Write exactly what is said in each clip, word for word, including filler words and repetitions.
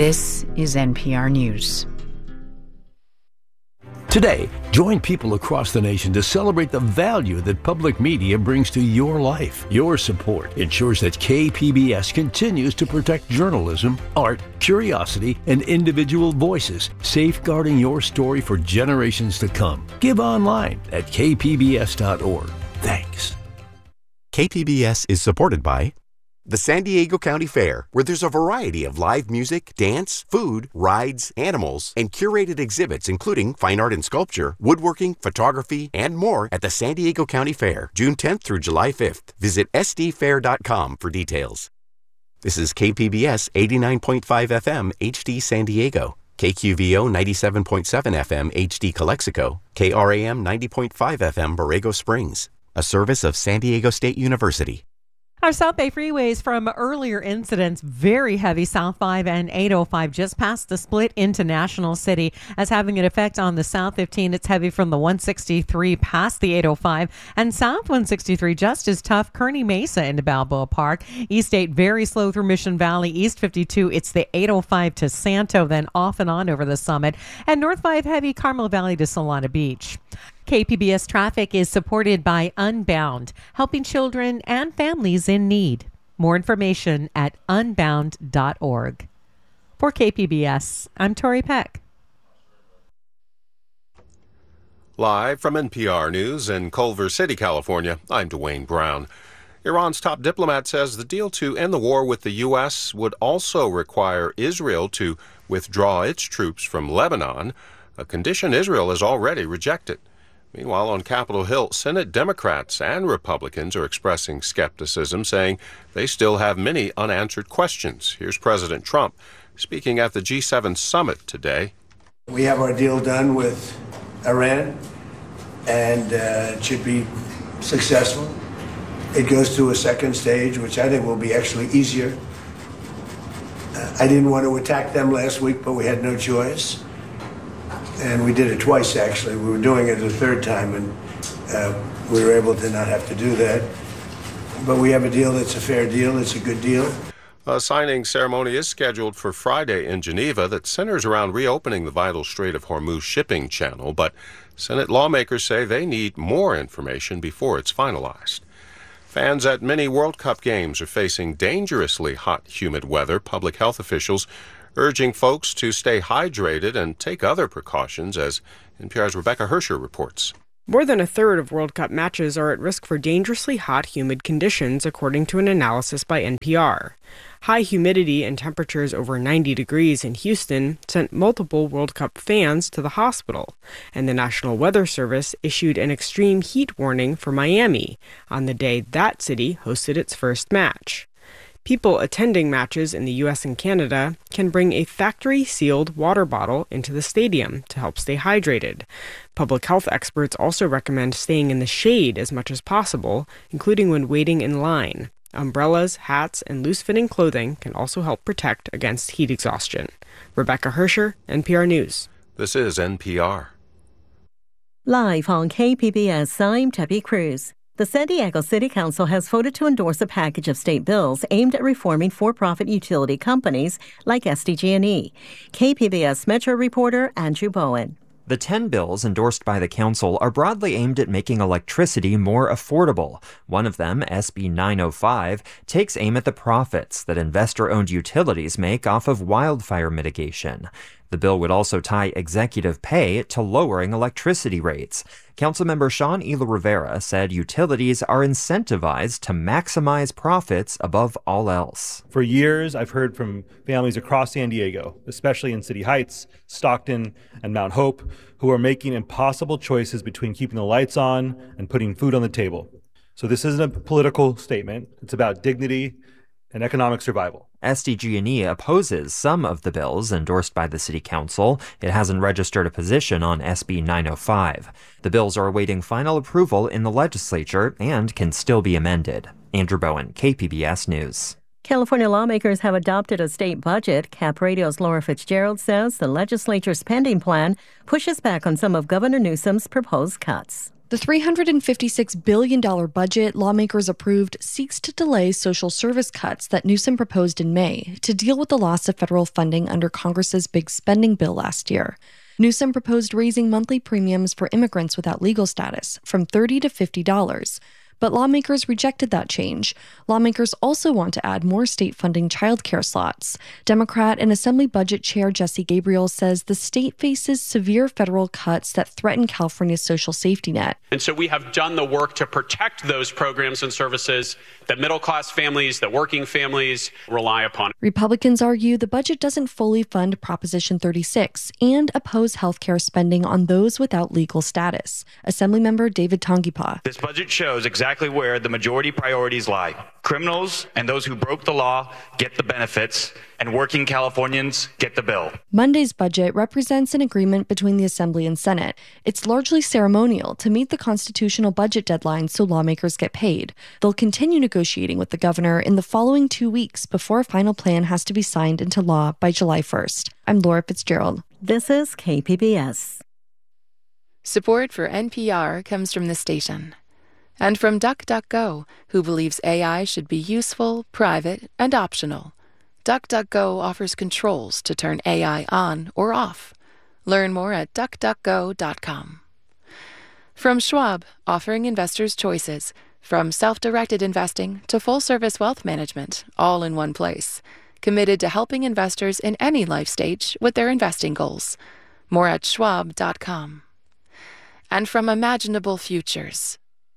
This is N P R News. Today, join people across the nation to celebrate the value that public media brings to your life. Your support ensures that K P B S continues to protect journalism, art, curiosity, and individual voices, safeguarding your story for generations to come. Give online at k p b s dot org. Thanks. K P B S is supported by the San Diego County Fair, where there's a variety of live music, dance, food, rides, animals, and curated exhibits including fine art and sculpture, woodworking, photography, and more at the San Diego County Fair, June tenth through July fifth. Visit s d fair dot com for details. This is K P B S eighty-nine point five F M H D San Diego, K Q V O ninety-seven point seven F M H D Calexico, K R A M ninety point five F M Borrego Springs, a service of San Diego State University. Our South Bay freeways from earlier incidents, very heavy South five and eight oh five just past the split into National City as having an effect on the South fifteen. It's heavy from the one sixty-three past the eight oh five and South one sixty-three just as tough Kearney Mesa into Balboa Park. East eight very slow through Mission Valley. East fifty-two, it's the eight oh five to Santo, then off and on over the summit. And North five heavy Carmel Valley to Solana Beach. K P B S Traffic is supported by Unbound, helping children and families in need. More information at unbound dot org. For K P B S, I'm Tori Peck. Live from N P R News in Culver City, California, I'm Dwayne Brown. Iran's top diplomat says the deal to end the war with the U S would also require Israel to withdraw its troops from Lebanon, a condition Israel has already rejected. Meanwhile, on Capitol Hill, Senate Democrats and Republicans are expressing skepticism, saying they still have many unanswered questions. Here's President Trump speaking at the G seven summit today. We have our deal done with Iran, and uh, it should be successful. It goes to a second stage, which I think will be actually easier. Uh, I didn't want to attack them last week, but we had no choice. And we did it twice, actually. We were doing it a third time, and uh, we were able to not have to do that. But we have a deal that's a fair deal. It's a good deal. A signing ceremony is scheduled for Friday in Geneva that centers around reopening the vital Strait of Hormuz shipping channel. But Senate lawmakers say they need more information before it's finalized. Fans at many World Cup games are facing dangerously hot, humid weather. Public health officials urging folks to stay hydrated and take other precautions, as N P R's Rebecca Hersher reports. More than a third of World Cup matches are at risk for dangerously hot, humid conditions, according to an analysis by N P R. High humidity and temperatures over ninety degrees in Houston sent multiple World Cup fans to the hospital, and the National Weather Service issued an extreme heat warning for Miami on the day that city hosted its first match. People attending matches in the U S and Canada can bring a factory-sealed water bottle into the stadium to help stay hydrated. Public health experts also recommend staying in the shade as much as possible, including when waiting in line. Umbrellas, hats, and loose-fitting clothing can also help protect against heat exhaustion. Rebecca Hersher, N P R News. This is N P R. Live on K P B S, I'm Debbie Cruz. The San Diego City Council has voted to endorse a package of state bills aimed at reforming for-profit utility companies like S D G and E. K P B S Metro reporter Andrew Bowen. The ten bills endorsed by the council are broadly aimed at making electricity more affordable. One of them, S B nine oh five, takes aim at the profits that investor-owned utilities make off of wildfire mitigation. The bill would also tie executive pay to lowering electricity rates. Councilmember Sean Ela Rivera said utilities are incentivized to maximize profits above all else. For years, I've heard from families across San Diego, especially in City Heights, Stockton, and Mount Hope, who are making impossible choices between keeping the lights on and putting food on the table. So this isn't a political statement. It's about dignity and economic survival. S D G and E opposes some of the bills endorsed by the City Council. It hasn't registered a position on S B nine oh five. The bills are awaiting final approval in the legislature and can still be amended. Andrew Bowen, K P B S News. California lawmakers have adopted a state budget. Cap Radio's Laura Fitzgerald says the legislature's spending plan pushes back on some of Governor Newsom's proposed cuts. The three hundred fifty-six billion dollars budget lawmakers approved seeks to delay social service cuts that Newsom proposed in May to deal with the loss of federal funding under Congress's big spending bill last year. Newsom proposed raising monthly premiums for immigrants without legal status from thirty dollars to fifty dollars. But lawmakers rejected that change. Lawmakers also want to add more state funding childcare slots. Democrat and Assembly Budget Chair Jesse Gabriel says the state faces severe federal cuts that threaten California's social safety net. And so we have done the work to protect those programs and services that middle-class families, that working families rely upon. Republicans argue the budget doesn't fully fund Proposition thirty-six and oppose health care spending on those without legal status. Assemblymember David Tongipa. This budget shows exactly where the majority priorities lie. Criminals and those who broke the law get the benefits, and working Californians get the bill. Monday's budget represents an agreement between the Assembly and Senate. It's largely ceremonial to meet the constitutional budget deadline so lawmakers get paid. They'll continue negotiating with the governor in the following two weeks before a final plan has to be signed into law by July first. I'm Laura Fitzgerald. This is K P B S. Support for N P R comes from the station. And from DuckDuckGo, who believes A I should be useful, private, and optional. DuckDuckGo offers controls to turn A I on or off. Learn more at duck duck go dot com. From Schwab, offering investors choices, from self-directed investing to full-service wealth management, all in one place. Committed to helping investors in any life stage with their investing goals. More at schwab dot com. And from Imaginable Futures.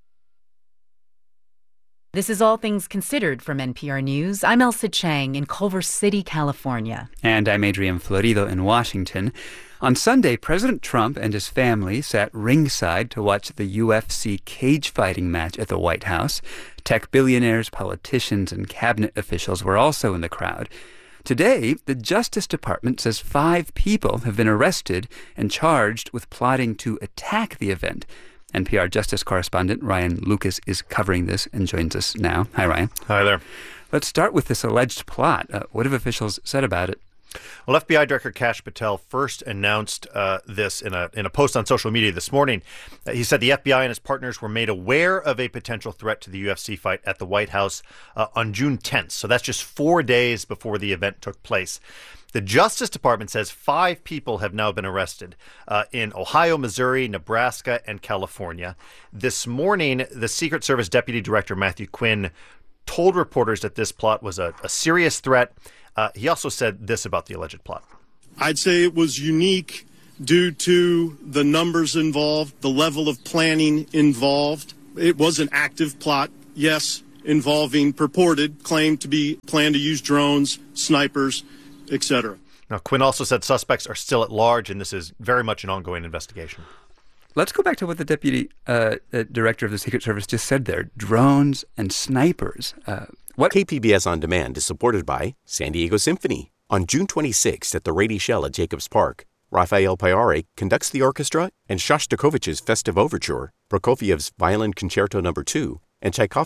This is All Things Considered from N P R News. I'm Elsa Chang in Culver City, California. And I'm Adrian Florido in Washington. On Sunday, President Trump and his family sat ringside to watch the U F C cage fighting match at the White House. Tech billionaires, politicians, and cabinet officials were also in the crowd. Today, the Justice Department says five people have been arrested and charged with plotting to attack the event. N P R Justice correspondent Ryan Lucas is covering this and joins us now. Hi, Ryan. Hi there. Let's start with this alleged plot. Uh, what have officials said about it? Well, F B I Director Kash Patel first announced uh, this in a in a post on social media this morning. Uh, he said the F B I and his partners were made aware of a potential threat to the U F C fight at the White House uh, on June tenth. So that's just four days before the event took place. The Justice Department says five people have now been arrested uh, in Ohio, Missouri, Nebraska, and California. This morning, the Secret Service Deputy Director Matthew Quinn told reporters that this plot was a, a serious threat. Uh, he also said this about the alleged plot. I'd say it was unique due to the numbers involved, the level of planning involved. It was an active plot, yes, involving purported claim to be plan to use drones, snipers, et cetera. Now, Quinn also said suspects are still at large, and this is very much an ongoing investigation. Let's go back to what the deputy uh, uh, director of the Secret Service just said there. Drones and snipers. Uh, what? K P B S On Demand is supported by San Diego Symphony. On June twenty-sixth at the Rady Shell at Jacobs Park, Rafael Payare conducts the orchestra, and Shostakovich's Festive Overture, Prokofiev's Violin Concerto Number two, and Tchaikovsky's